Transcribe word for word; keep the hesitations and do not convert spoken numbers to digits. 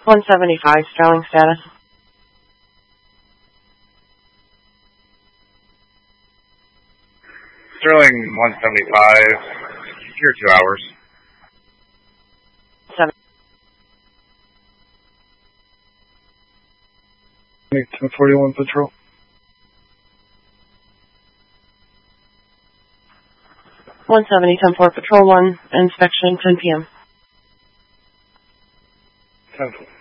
one seventy-five, Sterling status. Sterling one seventy-five, here two hours. Seven. ten forty-one patrol. one seventy, ten four, Patrol one, inspection, ten p m ten four.